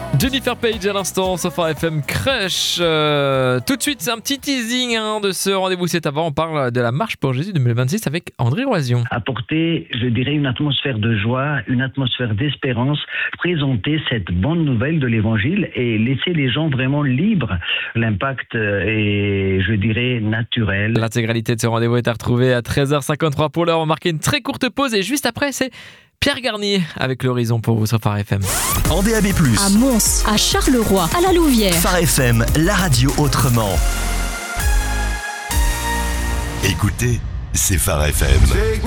Jennifer Page à l'instant, sur Phare FM Crush. Tout de suite, c'est un petit teasing de ce rendez-vous. C'est avant, on parle de la marche pour Jésus 2026 avec André Roision. Apporter, je dirais, une atmosphère de joie, une atmosphère d'espérance, présenter cette bonne nouvelle de l'évangile et laisser les gens vraiment libres. L'impact est, je dirais, naturel. L'intégralité de ce rendez-vous est à retrouver à 13h53 pour l'heure. On marque une très courte pause et juste après, c'est Pierre Garnier avec l'horizon pour vous sur Phare FM. En DAB+, à Mons, à Charleroi, à la Louvière. Phare FM, la radio autrement. Écoutez, c'est Phare FM.